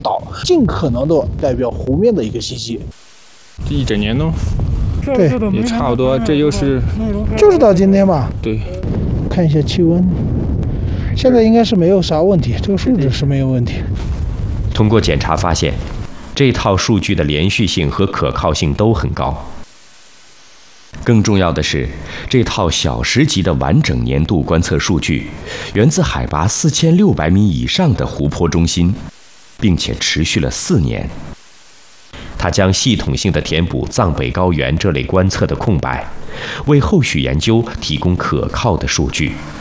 岛，尽可能的代表湖面的一个信息。 这一整年呢？ 对， 也差不多，这就是到今天吧。 对， 看一下气温，现在应该是没有啥问题，这个数值是没有问题。 通过检查发现，这套数据的连续性和可靠性都很高。更重要的是，这套小时级的完整年度观测数据源自海拔4600米以上的湖泊中心，并且持续了4年。它将系统性地填补藏北高原这类观测的空白，为后续研究提供可靠的数据。